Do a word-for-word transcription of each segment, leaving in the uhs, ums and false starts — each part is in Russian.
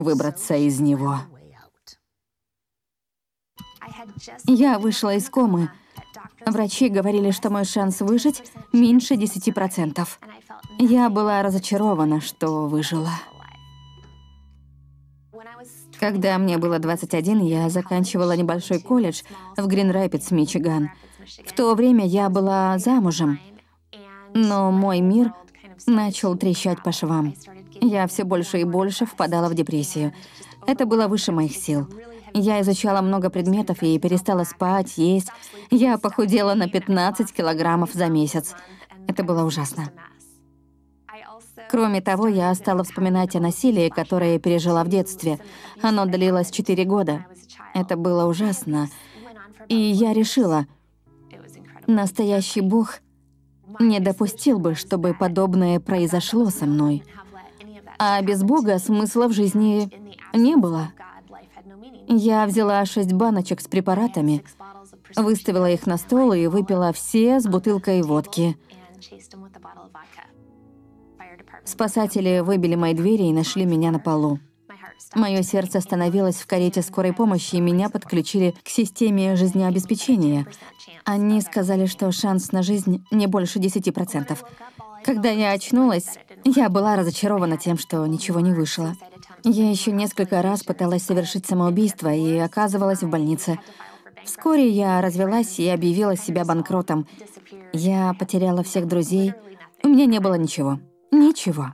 выбраться из него. Я вышла из комы. Врачи говорили, что мой шанс выжить меньше десяти процентов. Я была разочарована, что выжила. Когда мне было двадцать один, я заканчивала небольшой колледж в Грин-Рэпидс, Мичиган. В то время я была замужем, но мой мир начал трещать по швам. Я все больше и больше впадала в депрессию. Это было выше моих сил. Я изучала много предметов и перестала спать, есть. Я похудела на пятнадцать килограммов за месяц. Это было ужасно. Кроме того, я стала вспоминать о насилии, которое я пережила в детстве. Оно длилось четыре года. Это было ужасно. И я решила, настоящий Бог не допустил бы, чтобы подобное произошло со мной. А без Бога смысла в жизни не было. Я взяла шесть баночек с препаратами, выставила их на стол и выпила все с бутылкой водки. Спасатели выбили мои двери и нашли меня на полу. Мое сердце остановилось в карете скорой помощи, и меня подключили к системе жизнеобеспечения. Они сказали, что шанс на жизнь не больше десяти процентов. Когда я очнулась, я была разочарована тем, что ничего не вышло. Я еще несколько раз пыталась совершить самоубийство и оказывалась в больнице. Вскоре я развелась и объявила себя банкротом. Я потеряла всех друзей. У меня не было ничего. Ничего.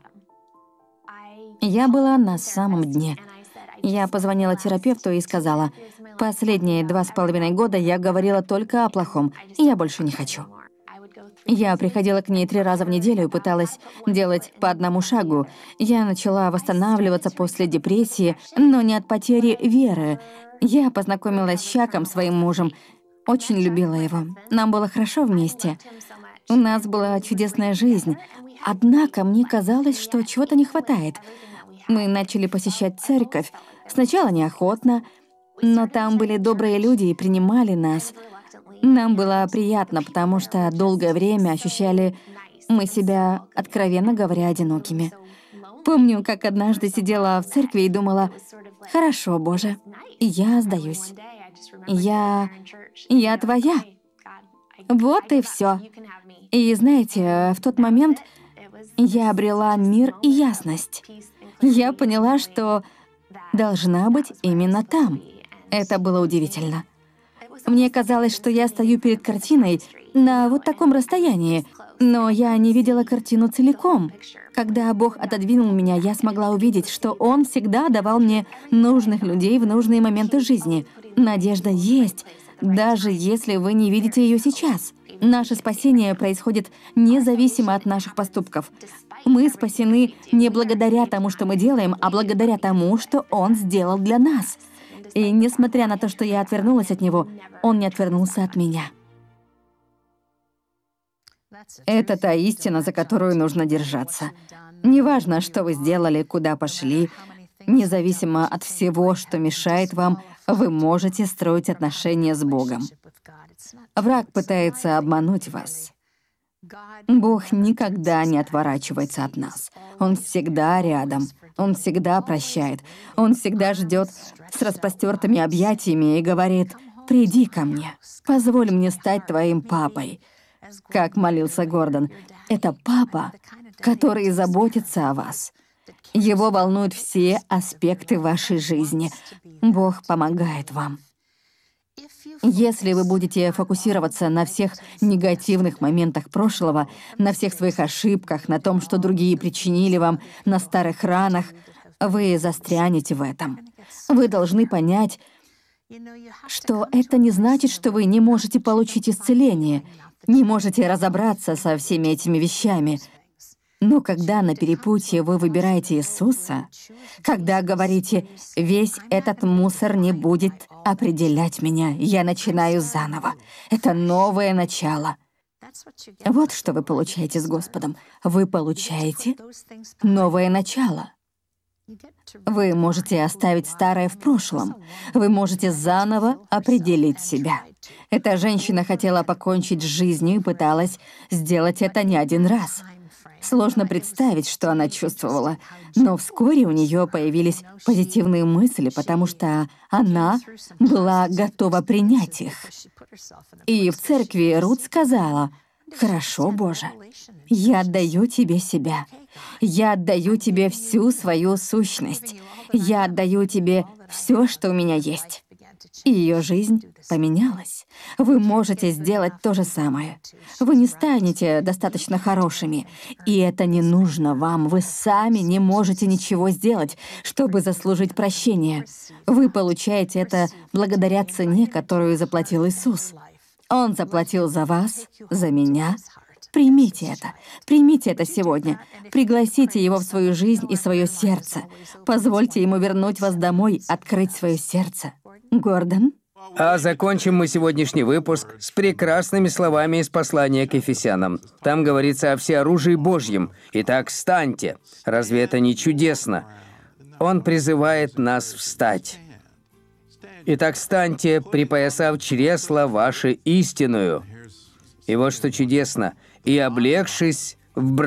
Я была на самом дне. Я позвонила терапевту и сказала, последние два с половиной года я говорила только о плохом, и я больше не хочу. Я приходила к ней три раза в неделю и пыталась делать по одному шагу. Я начала восстанавливаться после депрессии, но не от потери веры. Я познакомилась с Чаком, своим мужем. Очень любила его. Нам было хорошо вместе. У нас была чудесная жизнь. Однако мне казалось, что чего-то не хватает. Мы начали посещать церковь. Сначала неохотно, но там были добрые люди и принимали нас. Нам было приятно, потому что долгое время ощущали мы себя, откровенно говоря, одинокими. Помню, как однажды сидела в церкви и думала, «Хорошо, Боже, я сдаюсь. Я... я твоя». Вот и все. И знаете, в тот момент я обрела мир и ясность. Я поняла, что должна быть именно там. Это было удивительно. Мне казалось, что я стою перед картиной на вот таком расстоянии, но я не видела картину целиком. Когда Бог отодвинул меня, я смогла увидеть, что Он всегда давал мне нужных людей в нужные моменты жизни. Надежда есть, даже если вы не видите ее сейчас. Наше спасение происходит независимо от наших поступков. Мы спасены не благодаря тому, что мы делаем, а благодаря тому, что Он сделал для нас. И несмотря на то, что я отвернулась от Него, Он не отвернулся от меня. Это та истина, за которую нужно держаться. Неважно, что вы сделали, куда пошли, независимо от всего, что мешает вам, вы можете строить отношения с Богом. Враг пытается обмануть вас. Бог никогда не отворачивается от нас. Он всегда рядом. Он всегда прощает. Он всегда ждет с распростертыми объятиями и говорит, «Приди ко мне, позволь мне стать твоим папой». Как молился Гордон, это папа, который заботится о вас. Его волнуют все аспекты вашей жизни. Бог помогает вам. Если вы будете фокусироваться на всех негативных моментах прошлого, на всех своих ошибках, на том, что другие причинили вам, на старых ранах, вы застрянете в этом. Вы должны понять, что это не значит, что вы не можете получить исцеление, не можете разобраться со всеми этими вещами. Но когда на перепутье вы выбираете Иисуса, когда говорите «весь этот мусор не будет определять меня, я начинаю заново», это новое начало. Вот что вы получаете с Господом. Вы получаете новое начало. Вы можете оставить старое в прошлом. Вы можете заново определить себя. Эта женщина хотела покончить с жизнью и пыталась сделать это не один раз. Сложно представить, что она чувствовала. Но вскоре у нее появились позитивные мысли, потому что она была готова принять их. И в церкви Рут сказала: «Хорошо, Боже, я отдаю Тебе себя. Я отдаю Тебе всю свою сущность. Я отдаю Тебе все, что у меня есть». И ее жизнь поменялась. Вы можете сделать то же самое. Вы не станете достаточно хорошими, и это не нужно вам. Вы сами не можете ничего сделать, чтобы заслужить прощение. Вы получаете это благодаря цене, которую заплатил Иисус. Он заплатил за вас, за меня. Примите это. Примите это сегодня. Пригласите его в свою жизнь и свое сердце. Позвольте ему вернуть вас домой, открыть свое сердце. Гордон? А закончим мы сегодняшний выпуск с прекрасными словами из послания к Ефесянам. Там говорится о всеоружии Божьем. Итак, встаньте. Разве это не чудесно? Он призывает нас встать. Итак, встаньте, припоясав чресла ваши истинную. И вот что чудесно. И облегшись в